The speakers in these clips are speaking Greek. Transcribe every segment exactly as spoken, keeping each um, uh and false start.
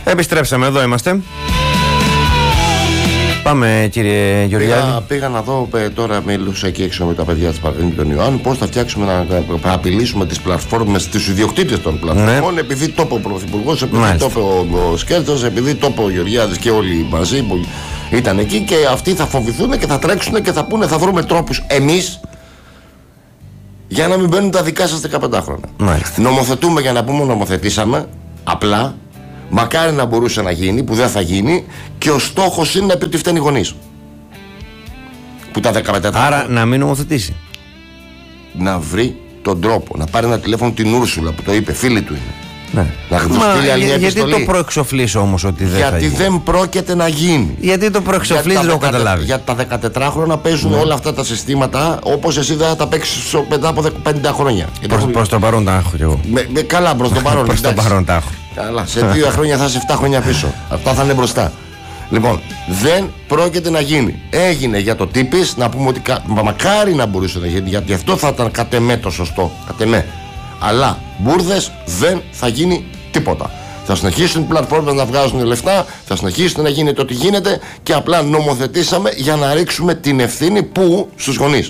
Επιστρέψαμε, εδώ είμαστε. Πάμε, κύριε Γεωργιάδη. Πήγα, πήγα να δω τώρα, μίλησα εκεί έξω με τα παιδιά της Πανεπιστημίου των Ιωάννου, πώς θα φτιάξουμε να, να απειλήσουμε τις πλατφόρμες, τις ιδιοκτήτες των πλατφόρμων, ναι. Επειδή το είπε ο Πρωθυπουργός, επειδή Μάλιστα. το είπε ο, ο Σκέρτσας, επειδή το είπε ο Γεωργιάδης και όλοι μαζί που ήταν εκεί, και αυτοί θα φοβηθούν και θα τρέξουν και θα πούνε, θα βρούμε τρόπους εμείς για να μην μπαίνουν τα δικά σας δεκαπέντε χρόνια. Μάλιστα. Νομοθετούμε για να πούμε νομοθετήσαμε, απλά. Μακάρι να μπορούσε να γίνει, που δεν θα γίνει, και ο στόχος είναι να πει ότι φταίνει οι γονείς. Που τα δεκαπέντε. Άρα να μην νομοθετήσει. Να βρει τον τρόπο, να πάρει ένα τηλέφωνο την Ούρσουλα που το είπε, φίλη του είναι. Ναι. Να στείλει άλλη μια γιατί το προεξοφλείς όμως ότι δεν γιατί θα γίνει. Γιατί δεν πρόκειται να γίνει. Γιατί το προεξοφλείς δεν το καταλάβει. Για τα δεκατετράχρονα παίζουν ναι. όλα αυτά τα συστήματα, όπως εσύ δεν θα τα παίξεις μετά από πενήντα χρόνια. Προς, το... προς τον παρόν τα έχω κι εγώ. Με, με, καλά, προς τον παρόν. Προς τον παρόν τα έχω. Καλά, σε δύο χρόνια θα είσαι εφτά χρόνια πίσω. Αυτά θα είναι μπροστά. Λοιπόν, δεν πρόκειται να γίνει. Έγινε για το τύπης, να πούμε ότι κα... μακάρι να μπορούσε να γίνει, γιατί αυτό θα ήταν κατ' εμέ το σωστό. Κατ' εμέ. Αλλά μπουρδες, δεν θα γίνει τίποτα. Θα συνεχίσουν οι πλατφόρμες να βγάζουν λεφτά, θα συνεχίσουν να γίνεται ό,τι γίνεται, και απλά νομοθετήσαμε για να ρίξουμε την ευθύνη που στους γονείς.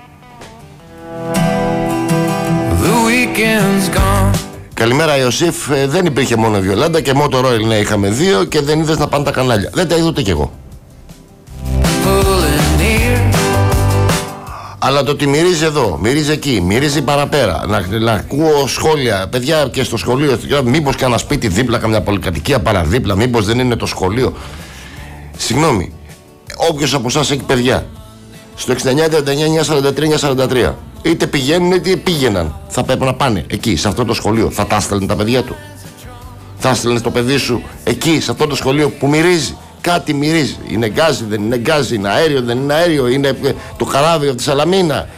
Καλημέρα Ιωσήφ, ε, δεν υπήρχε μόνο Βιολάντα και Motor Oil, ναι, είχαμε δύο και δεν είδες να πάνε τα κανάλια. Δεν τα είδα ούτε κι εγώ. Αλλά το ότι μυρίζει εδώ, μυρίζει εκεί, μυρίζει παραπέρα, να, να ακούω σχόλια, παιδιά και στο σχολείο, μήπως κανένα σπίτι δίπλα, καμιά πολυκατοικία παραδίπλα, μήπως δεν είναι το σχολείο. Συγγνώμη, όποιος από εσάς έχει παιδιά, στο εξήντα εννιά τριάντα εννιά σαράντα τρία σαράντα τρία, είτε πηγαίνουν είτε πήγαιναν, θα πρέπει να πάνε εκεί, σε αυτό το σχολείο. Θα τα έστελνε τα παιδιά του. Θα έστελνε το παιδί σου εκεί, σε αυτό το σχολείο που μυρίζει. Κάτι μυρίζει. Είναι γκάζι, δεν είναι γκάζι, είναι αέριο, δεν είναι αέριο, είναι το καράβι από τη Σαλαμίνα.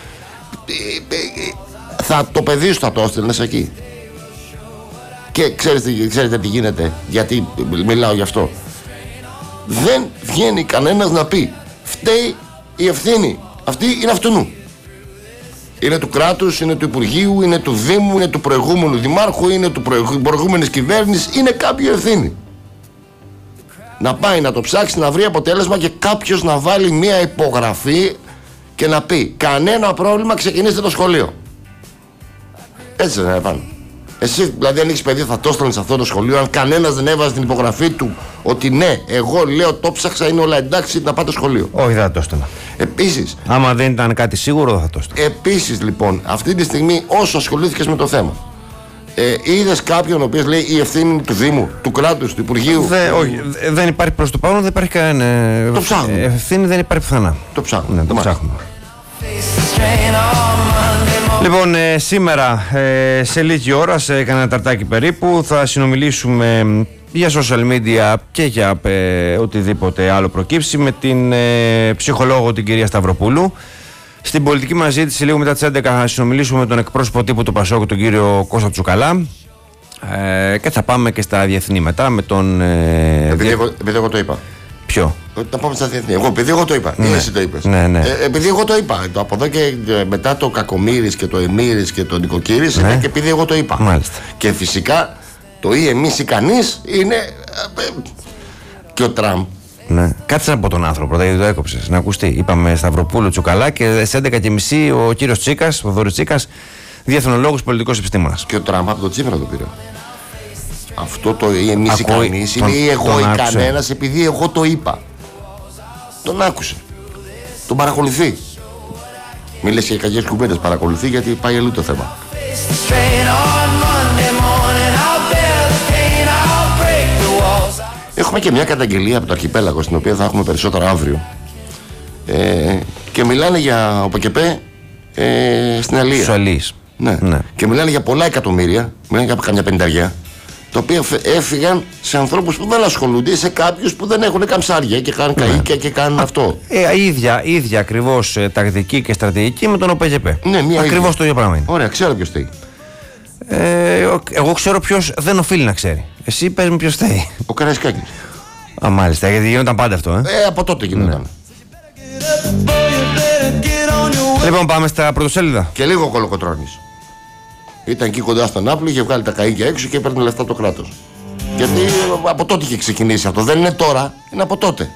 Θα, το παιδί σου θα το έστελνες εκεί. Και ξέρετε, ξέρετε τι γίνεται, γιατί μιλάω γι' αυτό. Δεν βγαίνει κανένας να πει φταίει η ευθύνη. Αυτή είναι αυτού. Είναι του κράτους, είναι του Υπουργείου, είναι του Δήμου, είναι του προηγούμενου Δημάρχου, είναι του προηγούμενης κυβέρνησης, είναι κάποιο ευθύνη. Να πάει να το ψάξει, να βρει αποτέλεσμα και κάποιος να βάλει μία υπογραφή και να πει κανένα πρόβλημα, ξεκινήστε το σχολείο. Έτσι δεν είναι. Εσύ δηλαδή, αν έχεις παιδί, θα το έστελνες σε αυτό το σχολείο, αν κανένας δεν έβαζε την υπογραφή του ότι ναι, εγώ λέω το ψάξα, είναι όλα εντάξει, να πάτε σχολείο. Όχι, δεν θα το έστελνα. Επίσης, άμα δεν ήταν κάτι σίγουρο, δεν θα το έστελνα. Επίσης, λοιπόν, αυτή τη στιγμή, όσο ασχολήθηκες με το θέμα, ε, είδες κάποιον ο οποίος λέει η ευθύνη του Δήμου, του κράτους, του Υπουργείου? Δε, όχι, δεν υπάρχει προς το παρόν, δεν υπάρχει κανένα. Το ψάχνουμε. Ευθύνη δεν υπάρχει πουθενά. Το ψάχνουμε. Ναι, το ψάχνουμε. Λοιπόν, ε, σήμερα ε, σε λίγη ώρα, σε κανένα ταρτάκι περίπου, θα συνομιλήσουμε για social media και για ε, οτιδήποτε άλλο προκύψει με την ε, ψυχολόγο την κυρία Σταυροπούλου. Στην πολιτική μας ζήτηση λίγο μετά τις έντεκα θα συνομιλήσουμε με τον εκπρόσωπο τύπου του Πασόκ, τον κύριο Κώστα Τσουκαλά, ε, και θα πάμε και στα διεθνή μετά με τον... Ε, επειδή, δια... εγώ, επειδή εγώ το είπα. Ποιο? Να πάμε στα διεθνή. Εγώ, επειδή εγώ το είπα. Ναι. Ή εσύ το είπες. Ναι, ναι. Ε, επειδή εγώ το είπα. Το από εδώ και μετά το Κακομοίρης και το Εμμύρης και το Νοικοκύρης, ναι. Και επειδή εγώ το είπα. Μάλιστα. Και φυσικά το ή εμείς ή κανείς είναι ε, ε, και ο Τραμπ. Ναι. Κάτσε να πω τον άνθρωπο πρώτα, γιατί το έκοψες. Να ακουστεί. Είπαμε Σταυροπούλου Τσουκαλά και στις έντεκα και μισή ο κύριος Τσίκας, ο Θοδωρής Τσίκας, διεθνολόγος, πολιτικός επιστήμονας. Και ο Τραμπ από το Τσίπρα το πήρε. Αυτό το ή εμείς ή κανείς είναι ή εγώ ή κανένας, επειδή εγώ το είπα. Τον άκουσε. Τον παρακολουθεί. Μη λες και κακές κουβέντες, παρακολουθεί, γιατί πάει αλλού το θέμα. Έχουμε και μια καταγγελία από το Αρχιπέλαγο, στην οποία θα έχουμε περισσότερα αύριο. Ε, και μιλάνε για ΟΠΕΚΕΠΕ ε, στην Αλία. Στους Αλίες. Ναι. Ναι. Και μιλάνε για πολλά εκατομμύρια, μιλάνε για καμιά πενταριά, τα οποία έφυγαν σε ανθρώπους που δεν ασχολούνται, σε κάποιους που δεν έχουν καμψάρια και κάνουν, ναι, καΐκια και κάνουν αυτό. Ε, ίδια, ίδια ακριβώς ε, τακτική και στρατηγική με τον ΟΠΕΚΕΠΕ. Ναι, μία ακριβώς το ίδιο πράγμα είναι. Ωραία, ξέρω ποιος θέλει. Ε, εγώ ξέρω ποιος δεν οφείλει να ξέρει. Εσύ πες μου ποιος θέλει. Ο Καραϊσκάκης. Α, μάλιστα, γιατί γινόταν πάντα αυτό. Ε, ε από τότε γινόταν. Ναι. Λοιπόν, πάμε στα πρωτοσέλιδα. Και λίγο Κολοκοτρώνης. Ήταν εκεί κοντά στον Άπλο, είχε βγάλει τα καΐκια έξω και έπαιρνε λεφτά το κράτος. Γιατί από τότε είχε ξεκινήσει αυτό. Δεν είναι τώρα, είναι από τότε.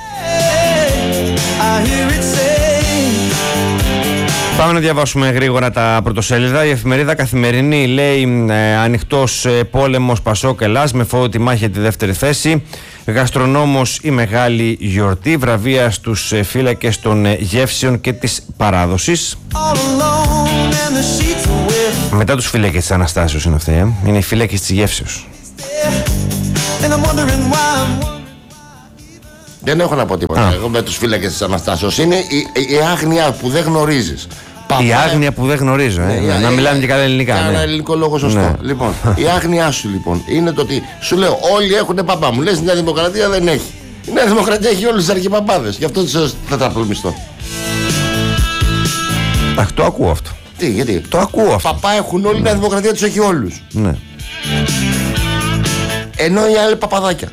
Πάμε να διαβάσουμε γρήγορα τα πρωτοσέλιδα. Η εφημερίδα Καθημερινή λέει ε, ανοιχτός ε, πόλεμος Πασόκ Ελλάς με φόβο τη μάχη για τη δεύτερη θέση. Γαστρονόμος η μεγάλη γιορτή. Βραβεία στους ε, φύλακες των ε, γεύσεων και της παράδοσης. Μετά τους φύλακες της Αναστάσεως είναι αυτοί, ε. Είναι οι φύλακες της γεύσεως. Δεν έχω να πω τίποτα. Εγώ με τους φύλακες της Αναστάσεως είναι η, η, η άγνοια που δεν γνωρίζεις. Παπά. Η άγνοια που δεν γνωρίζω. Ε. Ναι, να η, μιλάμε και καλά ελληνικά. Ένα ναι. ελληνικό λόγο σωστό. Ναι. Λοιπόν, η άγνοιά σου λοιπόν είναι το ότι σου λέω όλοι έχουν παπά. Μου λες η Νέα Δημοκρατία δεν έχει. Η Νέα Δημοκρατία έχει όλους τους αρχιπαπάδες. Γι' αυτό τους τετραπλωμιστό. Αχ, το ακούω αυτό. Τι, γιατί. Το ακούω αυτό. Παπά έχουν όλοι, η Νέα Δημοκρατία τους έχει όλους. Ναι. Ενώ οι άλλοι παπαδάκια.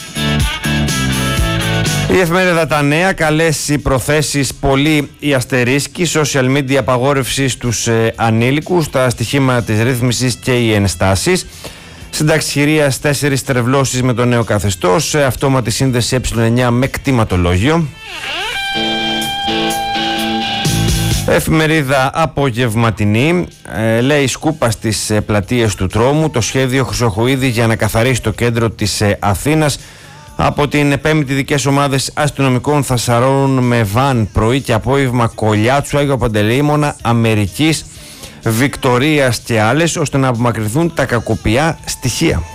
Η εφημερίδα Τα Νέα, καλές οι προθέσεις, πολύ οι αστερίσκοι, social media απαγόρευση στους ε, ανήλικους, τα στοιχήματα της ρύθμισης και οι ενστάσεις. Συνταξιχειρίας τέσσερις τρευλώσεις με το νέο καθεστώς, ε, αυτόματη σύνδεση ε εννιά με κτηματολόγιο. Εφημερίδα Απογευματινή, ε, λέει σκούπα στις ε, πλατείες του τρόμου, το σχέδιο Χρυσοχοΐδη για να καθαρίσει το κέντρο της ε, Αθήνας. Από την Πέμπτη δικές ομάδες αστυνομικών θα σαρώνουν με βαν πρωί και απόγευμα Κολιάτσου, Άγιο Παντελεήμωνα, Αμερικής, Βικτορίας και άλλες, ώστε να απομακρυνθούν τα κακοποιά στοιχεία.